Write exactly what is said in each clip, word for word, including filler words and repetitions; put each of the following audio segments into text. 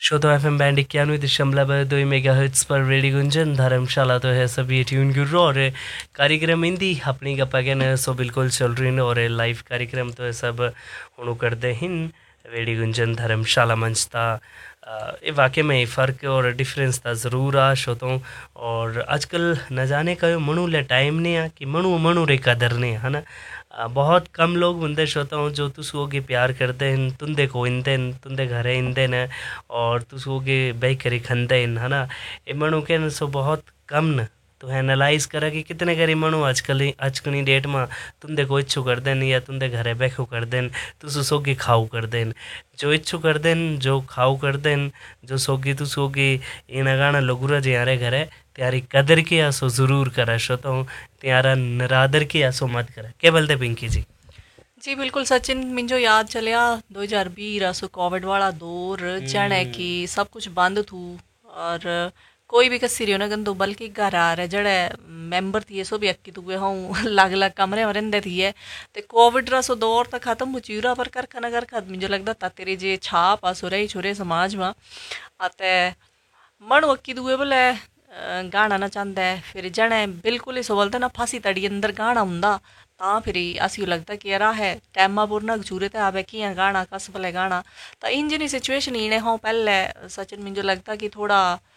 श्रोतो F M band इक्यानवे दशमलव दो मेगा हर्ट्स पर रेडियो गुंजन धर्मशाला तो है सभी ट्यून गुर्रो और कार्यक्रम हिंदी अपनी गप्पा कहने सो बिल्कुल चल रही और लाइव कार्यक्रम तो है सब हूँ करते हिन रेडियो गुंजन धर्मशाला मंच था ये वाकई में फ़र्क और डिफरेंस था ज़रूर आ श्रोतों और आजकल न जाने का मनु ले टाइम नहीं आ कि मनु मनु रे कदर नहीं है ना। बहुत कम लोग होंगे श्रोता हूँ जो तुसोगे प्यार करते हैं तुंदे को इंदे तुंदे घरे इंदे न और तुसोगे बह करी खंदे है ना। ये मनु के सो बहुत कम न तो एनालाइज करा कि कितने करी मनु आजकल आजकल डेट में तुंदे को इच्छू कर देन या तुंदे घरे बैठो कर देन तुसो सोगी खाऊ कर देन जो इच्छू कर देन जो खाऊ कर देन जो सोगी तू सोगी इन गाना लगुरा जे यारे घरे त्यारी कदर की आसो ज़रूर करा श्रोता हूँ त्यारा नरादर की आसो मत करा क्या बोलते पिंकी जी। जी बिल्कुल सचिन मुझे याद चलिया दो हज़ार बीस सो कोविड वाला दौर जने कि सब कुछ बंद थू और कोई भी कसी रही ना तो बल्कि घर आ रहे जड़े मैंबर थी सो भी अक्की तुए हूँ अलग अलग कमरे में रहिंदे थी ते कोविड रा सो दौर तक खत्म हो चूरा पर कर खना कर खत्म मुझे लगता ता तेरी जे छाप आ सुरई छुरे समाज में आते मन अक्की दुए बोले गाना ना चाहता है फिर जने बिल्कुल ही सो बोलते ना फांसी तड़ी अंदर गाना होंदा तां फिर असी लगता कि यार है टैमा पूर्ना चूरे ते आवे कि गाना कस भले गाना तो इन जिनी सिचुएशन इने हाँ पहले सचिन मुझे लगता कि थोड़ा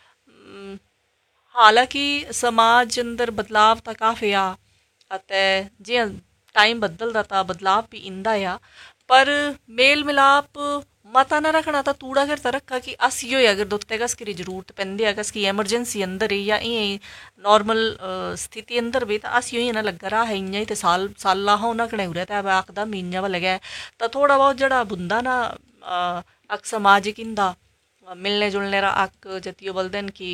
हालांकि समाज अंदर बदलाव तो काफ़ी आ अते जी टाइम बदलता था बदलाव भी इंदा आ पर मेल मिलाप मता ना रखना था तूड़ा कर रखा कि अस यो अगर दुत्ते कस की जरूरत पैंदी अगस की एमरजेंसी अंदर ही या इं नॉर्मल स्थिति अंदर भी तो अस यो ही ना लगा रहा है इं तो साल साल हो ना कने उरे तो आखदा मीना वाल गया तो थोड़ा बहुत जड़ा बुंदा ना अक सामाजिक इंदा मिलने जुलने रा अक जतियो बोलते कि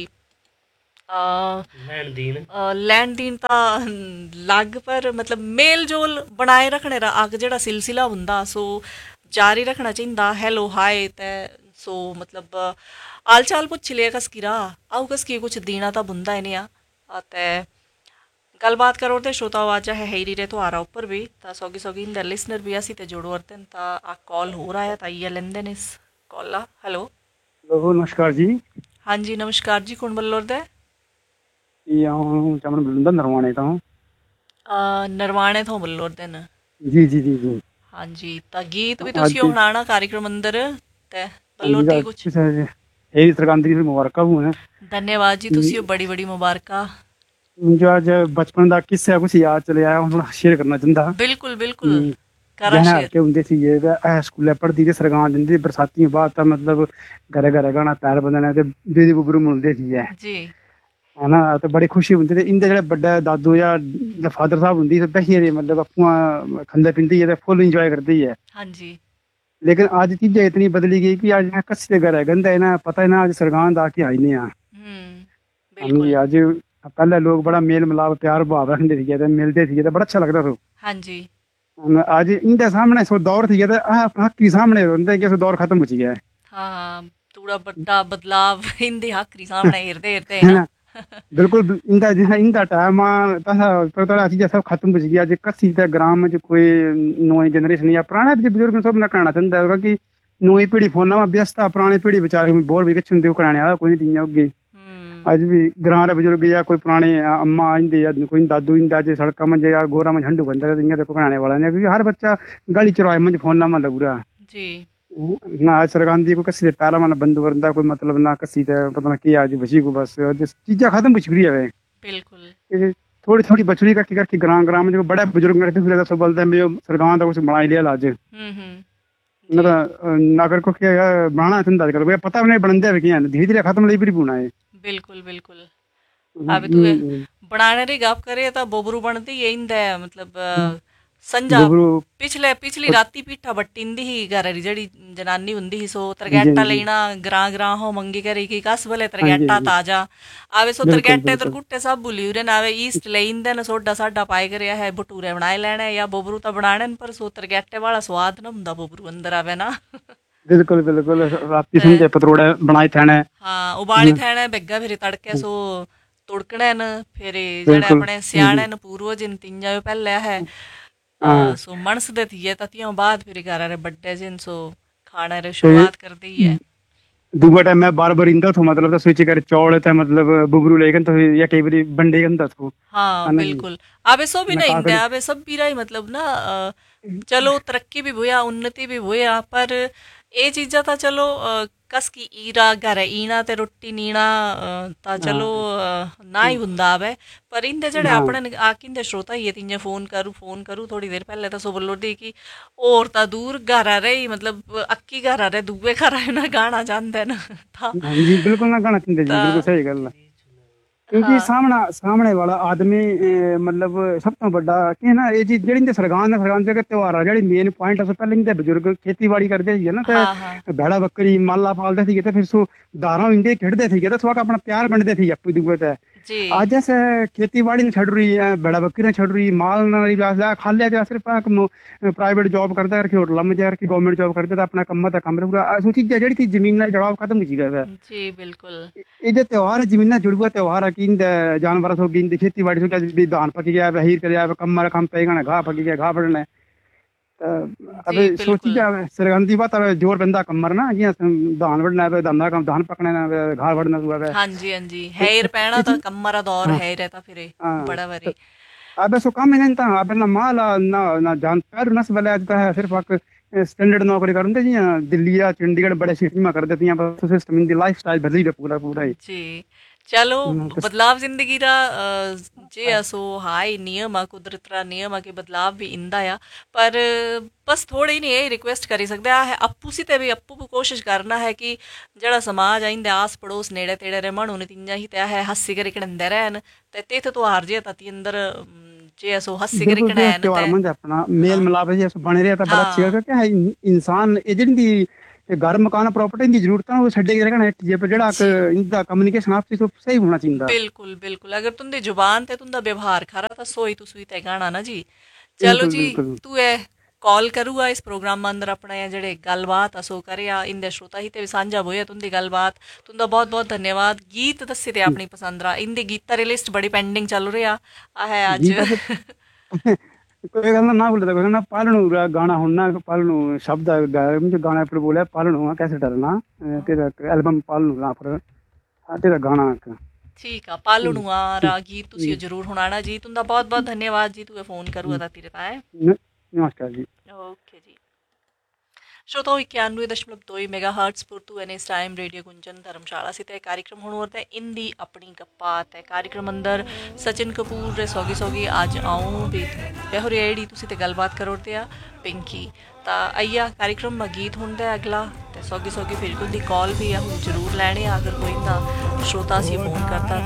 लैंड दीन लैंड दीन ता लग पर मतलब मेल जोल बनाए रखने रा अग जड़ा सिलसिला हुंदा सो जारी रखना चाहिए। हेलो हाय ते सो मतलब आल चाल पुछ लिया कस की रा आउ कस की कुछ दीना ता बुंदा है नहीं आते गलबात करो ते श्रोता आवाज है हेरी रे तो आ रहा ऊपर भी ता सोगी सोगी इंदर लिसनर भी ऐसी ते जोड़ो करते ता आ कॉल हो रहा है ता ये लेंदे ने इस कॉल ला। हेलो हेलो नमस्कार जी। हाँ जी नमस्कार जी कौन बोल रहे ये चमन बुलंदा नरवाणे तो नरवाणे तो बोल रहे ना जी जी जी जी हाँ जी ता गीत भी तुसी होना कार्यक्रम अंदर ते बल्लोटी कुछ ए सरकांदी मुबारक हूं धन्यवाद जी तुसी बड़ी बड़ी मुबारक मुझे आज बचपन दा किस्सा कुछ याद चले आया हूं शेयर करना चाहंदा बिल्कुल बिल्कुल करा शेयर के हुंदे सी ये स्कूले पढ़दी ते सरगां दिंदी बरसाती बाद ता मतलब घरे घरे गाना पैर बंदने ते दीदी बुबरू मिलदे सी जी है ना तो बड़ी खुशी होंदी ते इंदे जेह्ड़े बड्डे दादू या फादर साहब होंदी ते बैठियै मतलब अप्पूं खंदे पींदी है फुल इंजॉय करदी है। हाँ जी लेकिन आज चीजें इतनी बदली गई कि आज मैं कस्से घर गंदा है ना पता है ना आज सरगान दा के आई नहीं आ बिल्कुल आज पहले लोग बड़ा मेल मिलाप प्यार भाव रखते थे ते मिलते थे ते बड़ा अच्छा लगता था। हाँ जी आज इंदे सामने सो दौर थी ते हकी सामने रोंदे कि दौर खत्म हो गया है। हाँ थोड़ा बड़ा बदलाव इंदे हकी सामने हिरदे हिरदे है ना बिल्कुल इंदा जिस इंदा टाइम तसा पता चीजें सब खत्म हो गई आज कसी ते ग्राम में कोई नई जनरेशन या पुराने बुजुर्ग सब ना कहना चाहता है कि नई पीढ़ी फोन में व्यस्त है पुरानी पीढ़ी बेचारे बोर भी किचन दे कराने वाला कोई नहीं होगी। आज भी ग्रां रे बुजुर्ग या कोई पुराने अम्मा इंदे या कोई दादू इंदा जे सड़क में या गोरा में झंडू बंदा इंगे ते कराने वाला ने क्योंकि हर बच्चा गली चौराहे में फोन में लगुरा जी ना सरगांधी को कसी पैरा मन बंद वरदा कोई मतलब ना कसी ते पता ना की आज बची को बस चीजा खत्म कुछ भी है बिल्कुल थोड़ी थोड़ी बचड़ी करके करके ग्रां ग्रां में जो बड़े बुजुर्ग करते फिर सब बोलते हैं मैं सरगां दा कुछ बना लिया आज ना नागर को क्या बनाना चंदा कर पता नहीं बनदे भी धीरे धीरे खत्म ले भी बुना है। बिल्कुल बिल्कुल अब तू बनाने री गप करे ता बोबरू बनती है इंदे मतलब संजा पिछले पिछली राती पीठा बट्टिंदी ही घर री जड़ी जनानी हुंदी ही सो तरगैटा लेना ग्रां ग्रां हो मंगी करी कि कस भले तरगैटा ताजा आवे सो तरगैटे तरगुट्टे सब भुली उरे आवे ईस्ट लेंदे न सोडा साडा पाए करे है भटूरे बनाए लेने या बोबरू ता बनाने पर सो तरगैटे वाला स्वाद ना हुंदा बोबरू अंदर आवे ना बिल्कुल बिल्कुल राती संजे पतरोड़े बनाए थाने हां उबाली थाने बेगा फिर तड़के सो तुड़कने न फिर जेड़े अपने सियाणे न पूर्वज इन तिंजा पहले है सो मनस दे थी ततियों बाद फिर घर रे बड्डे जिन सो खाने रे शुरुआत कर दी है। दूआ टाइम मैं बार बार इंदा थो मतलब स्विच कर चौड़ ते मतलब बुबरू लेकिन तो या कई बारी बंडे गंदा थो हाँ है ना जी बिल्कुल। आबे सो भी मैं नहीं इंदे काकड़ी आबे सब भी रही मतलब ना अ, चलो तरक्की भी होया उन्नति भी होया पर ਇਹ ਚੀਜ਼ਾਂ ਤਾਂ ਚਲੋ ਅ, ਕਸ ਕੀ ਈਰਾ ਘਰੇ ਈਣਾ ਤੇ ਰੋਟੀ ਨੀਣਾ ਅ, ਤਾਂ ਚਲੋ हाँ ਅ, ਨਾ ਹੀ ਹੁੰਦਾ ਵੇ ਪਰ ਇੰਦੇ ਜਿਹੜੇ हाँ ਆਪਣੇ ਆਕਿੰਦੇ श्रोता ही तिंजे फोन करूँ फोन करूँ थोड़ी देर पहले तो सो बोलो दी कि और ता दूर घर आ रही मतलब अक्की घर आ रहे दुए घर आए ना गाना जानते न था हाँ जी बिल्कुल ना गाना चाहते जी ता बिल्कुल सही गल है क्योंकि हाँ सामना सामने वाला आदमी अ, मतलब सब तो बड़ा कि ना ये चीज ਜਿਹੜੀ ਸਰਗਾਂ ਦਾ ਸਰਗਾਂ ਦੇ ਤਿਉਹਾਰ ਆ ਜਿਹੜੀ ਮੇਨ ਪੁਆਇੰਟ ਉਸ ਪਹਿਲਾਂ ਇੰਦੇ ਬਜ਼ੁਰਗ ਖੇਤੀਬਾੜੀ ਕਰਦੇ ਸੀ ਨਾ हाँ हाँ ਤੇ ਭੇੜਾ ਬੱਕਰੀ ਮਾਲਾ ਪਾਲਦੇ ਸੀਗੇ ਤੇ ਫਿਰ ਸੋ ਧਾਰਾਂ ਇੰਦੇ ਖੇਡਦੇ ਸੀਗੇ ਤੇ ਸਵਾਕ ਆਪਣਾ ਪਿਆਰ ਵੰਡਦੇ ਸੀ ਆਪੂ ਦੂਏ ਤੇ जी ਅੱਜ ਐਸੇ ਖੇਤੀਬਾੜੀ ਨੂੰ ਛੱਡ ਰਹੀ ਹੈ ਭੇੜਾ ਬੱਕਰੀ ਨੂੰ ਛੱਡ ਰਹੀ ਮਾਲ ਨਾਲ ਹੀ ਬਸ ਖਾਲਿਆ ਤੇ ਸਿਰਫ ਪ੍ਰਾਈਵੇਟ ਜੌਬ ਕਰਦਾ ਕਰਕੇ ਹੋਟਲਾਂ ਵਿੱਚ ਕਰਕੇ ਗਵਰਨਮੈਂਟ ਜੌਬ ਕਰਦੇ ਤਾਂ ਆਪਣਾ ਕੰਮ ਤਾਂ ਕੰਮ ਪੂਰਾ ਸੋ ਚੀਜ਼ਾਂ ਜਿਹੜੀ ਸੀ ਜ਼ਮੀਨ ਨਾਲ ਜੜਾਵ ਖਤਮ ਹੋ ਚੁੱਕਾ ਹੈ जी बिल्कुल ਇਹ ਜੇ ਤਿਉਹਾਰ ਹੈ, ਜ਼ਮੀਨਾਂ ਜੁੜੂਆ ਤਿਉਹਾਰ ਆ ਕਿ ਜਾਨਵਰਾਂ ਸੋ ਗਿੰਦੀ ਖੇਤੀਬਾੜੀ ਸੋ ਵੀ धान पक गया है हीर कर कम कम पेगा घाह पक गया घाह पड़ना है तो अब जी सोची बिल्कुल जा सरगंदी बात अब जोर बंदा कमर ना जियां धान वड़ना है धंधा कम धान पकना है घाह वड़ना हुआ है हाँ जी हाँ जी हेर पैना तो कमरा दौर हाँ है रहता फिर हाँ बड़ा तो वरी अब सो कम ही नहीं था अब ना माल आ, ना ना जान पैर नस वाले आज है सिर्फ एक स्टैंडर्ड नौकरी करते जियां दिल्ली या चंडीगढ़ बड़े सिटी में कर देती हैं बस सिस्टम इन दी लाइफस्टाइल बदली है पूरा पूरा ही जी चलो हम्म, तो बदलाव जिंदगी रा अ, जे असो हाय नियम आ कुदरत रा नियम आ कि बदलाव भी इंदा आ पर बस थोड़ी नहीं यही रिक्वेस्ट करी सकते आ है अप्पू सी ते भी अप्पू भी कोशिश करना है कि जड़ा समाज आ इंदे आस पड़ोस नेड़े तेड़े रे मानू ने तिंजा ही ते है हस्सी करी कणंदे रहन ते ते तो हार जे ता ती अंदर अम, जे असो हस्सी करी बिल्कुल जी कणैन त्योहार ते मंज अपना मेल हाँ मिलाप जी बने रहा ਤਾਂ ਬੜਾ ਅੱਛੀ ਗੱਲ हाँ ਕਿ ਹੈ ਇਨਸਾਨ ਇਹ ਜਿਹੜੀ ਦੀ ਘਰ ਮਕਾਨ ਪ੍ਰਾਪਰਟੀ ਦੀ ਜ਼ਰੂਰਤ ਹੈ ਉਹ ਛੱਡੇ ਕੇ ਰਹਿਣਾ ਜੇ ਪਰ ਜਿਹੜਾ जी ਇਹਦਾ ਕਮਿਊਨੀਕੇਸ਼ਨ ਆਪਸੀ ਤੋਂ ਸਹੀ ਹੋਣਾ ਚਾਹੀਦਾ बिल्कुल बिल्कुल अगर तुंदी जुबान ते तुंदा व्यवहार खरा ता सोई तुसवी ते गाना ना जी चलो ਬਿਲਕੁਲ जी ਬਿਲकुल तू ए कॉल करूगा इस प्रोग्राम अंदर अपना या जेड़े गलबात असो करेआ इंदे श्रोता ही ते भी सांझा होया तुंदी गलबात तुंदा बहुत बहुत धन्यवाद गीत दस्से ते अपनी पसंद रा इंदी गीता री लिस्ट बड़ी पेंडिंग चल रही आ है ਜੀ ਤਾਂ अज ਫਿਰ ਕੋਈ ਗੱਲ ਨਾ ਬੋਲਦਾ ਕੋਈ ਨਾ ਪਾਲਣੂ ਗਾਣਾ ਹੁਣ ਨਾ ਪਾਲਣੂ ਸ਼ਬਦ ਗਾਇਆ ਮੈਂ ਗਾਣਾ ਪਰ ਬੋਲਿਆ ਪਾਲਣੂ ਕੈਸੇ ਡਰਨਾ ਤੇਰਾ ਐਲਬਮ ਪਾਲਣੂ ਨਾ ਪਰ ਤੇਰਾ ਗਾਣਾ ठीक है पालू नुआ रा गीत तुसी जरूर हुनाना जी तुंदा बहुत बहुत धन्यवाद जी तू फोन करूगा ता तेरे ताए नमस्कार जी ओके जी श्रोतो इक्यानवे दशमलव दोई मेगा हर्ट्स पुरतू एन इस टाइम रेडियो गुंजन धर्मशाला से तय कार्यक्रम होने होता है इंदी अपनी गप्पा तय कार्यक्रम अंदर सचिन कपूर रे सौगी सौगी आज आऊँ भी बेहरी आईडी तुसी ते गलबात करोड़ते आ पिंकी ता आइया कार्यक्रम में गीत होंदा है अगला ते सौगी सौगी फिर कोई दी कॉल भी है जरूर लैने अगर कोई ना श्रोता सी फोन करता